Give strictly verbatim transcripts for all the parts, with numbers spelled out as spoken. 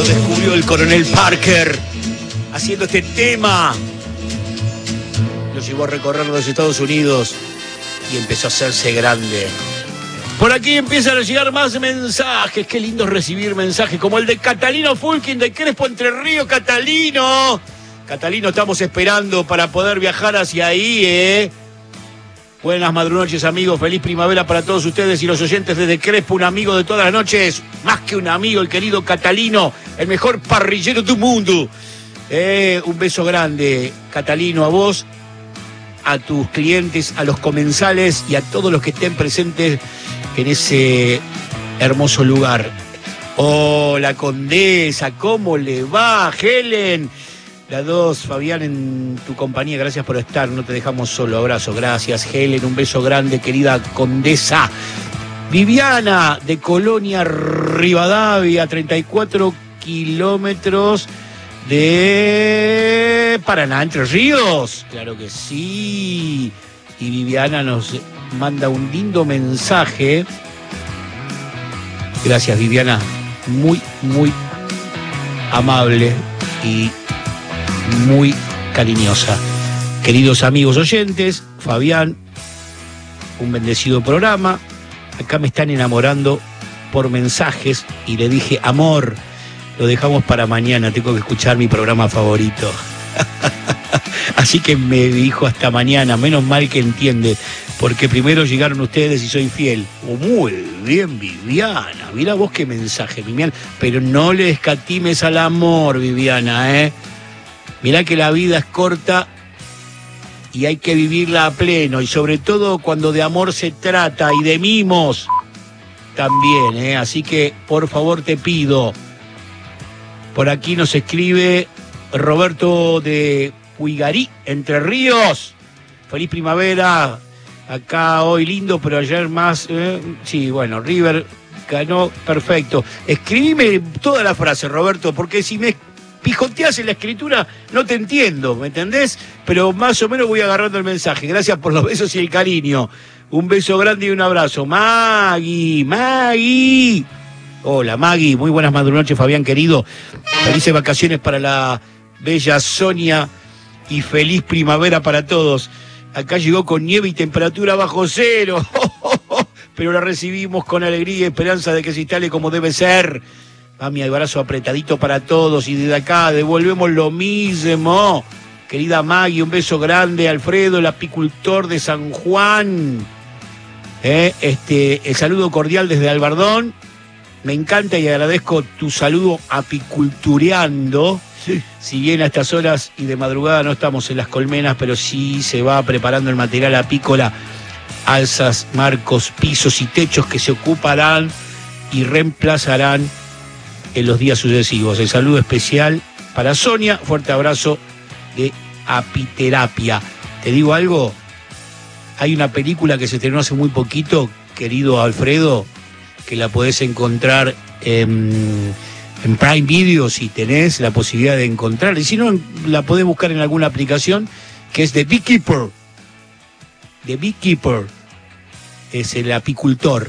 Lo descubrió el coronel Parker haciendo este tema. Lo llevó a recorrer los Estados Unidos y empezó a hacerse grande. Por aquí empiezan a llegar más mensajes. Qué lindo recibir mensajes como el de Catalino Fulkin de Crespo Entre Ríos. Catalino, Catalino, estamos esperando para poder viajar hacia ahí, ¿eh? Buenas madrunoches, amigos. Feliz primavera para todos ustedes y los oyentes desde Crespo. Un amigo de todas las noches, más que un amigo, el querido Catalino, el mejor parrillero del mundo. Eh, un beso grande, Catalino, a vos, a tus clientes, a los comensales y a todos los que estén presentes en ese hermoso lugar. Hola, Condesa, ¿cómo le va? Helen, la dos, Fabián, en tu compañía, gracias por estar, no te dejamos solo, abrazo, gracias, Helen, un beso grande, querida Condesa. Viviana, de Colonia Rivadavia, treinta y cuatro kilómetros de Paraná, Entre Ríos, claro que sí. Y Viviana nos manda un lindo mensaje. Gracias, Viviana, muy, muy amable y muy cariñosa. Queridos amigos oyentes, Fabián, un bendecido programa. Acá me están enamorando por mensajes y le dije, amor, lo dejamos para mañana, tengo que escuchar mi programa favorito. Así que me dijo hasta mañana, menos mal que entiende, porque primero llegaron ustedes y soy fiel. Oh, muy bien, Viviana, mira vos qué mensaje, Viviana, pero no le escatimes al amor, Viviana, ¿eh? Mirá que la vida es corta y hay que vivirla a pleno, y sobre todo cuando de amor se trata y de mimos también, ¿eh? Así que, por favor, te pido. Por aquí nos escribe Roberto de Puigarí, Entre Ríos. Feliz primavera. Acá hoy lindo, pero ayer más. Eh, sí, bueno, River ganó, perfecto. Escribime toda la frase, Roberto, porque si me pijoteas en la escritura no te entiendo, ¿me entendés? Pero más o menos voy agarrando el mensaje. Gracias por los besos y el cariño. Un beso grande y un abrazo. Maggie, Maggie. Hola, Maggie, muy buenas madrunoches, Fabián querido. Felices vacaciones para la bella Sonia y feliz primavera para todos. Acá llegó con nieve y temperatura bajo cero, pero la recibimos con alegría y esperanza de que se instale como debe ser. A mi abrazo apretadito para todos y desde acá devolvemos lo mismo. Querida Maggie, un beso grande. Alfredo, el apicultor de San Juan. Eh, este, el saludo cordial desde Albardón. Me encanta y agradezco tu saludo apicultureando. Sí. Si bien a estas horas y de madrugada no estamos en las colmenas, pero sí se va preparando el material apícola, alzas, marcos, pisos y techos que se ocuparán y reemplazarán en los días sucesivos. El saludo especial para Sonia, fuerte abrazo de Apiterapia. Te digo algo, hay una película que se estrenó hace muy poquito, querido Alfredo, que la podés encontrar en, en Prime Video si tenés la posibilidad de encontrar, y si no, la podés buscar en alguna aplicación, que es The Beekeeper. The Beekeeper es el apicultor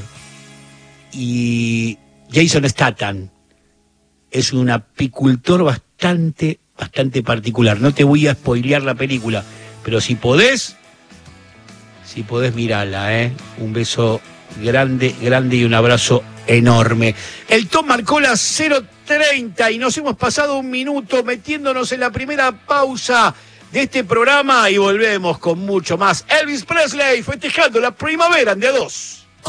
y Jason Statham es un apicultor bastante, bastante particular. No te voy a spoilear la película, pero si podés, si podés mirarla, ¿eh? Un beso grande, grande y un abrazo enorme. El Tom marcó las cero treinta y nos hemos pasado un minuto metiéndonos en la primera pausa de este programa y volvemos con mucho más. Elvis Presley festejando la primavera en de a dos.